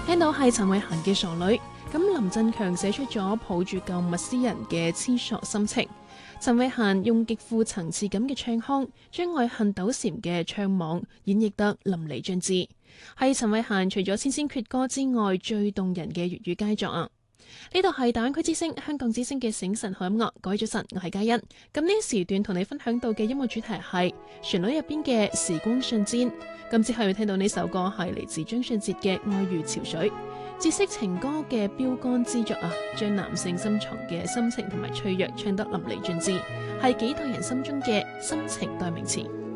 聽到係陳慧嫻嘅傻女，咁林振強寫出咗抱住救物詩人嘅痴傻心情。陳慧嫻用極富層次感嘅唱腔，將愛恨糾纏嘅唱網演繹得淋漓盡致，係陳慧嫻除咗《千千闕歌》之外最動人嘅粵語佳作啊！呢度係大灣區之聲、香港之聲嘅醒晨好音樂，各位早晨，我係嘉欣。咁呢時段同你分享到嘅音樂主題係旋律入邊嘅時光瞬間。今次係要聽到呢首歌係嚟自張信哲嘅《愛如潮水》，節色情歌嘅標杆之作啊，將男性深藏嘅心情同埋脆弱唱得淋漓盡致，係幾代人心中嘅深情代名詞。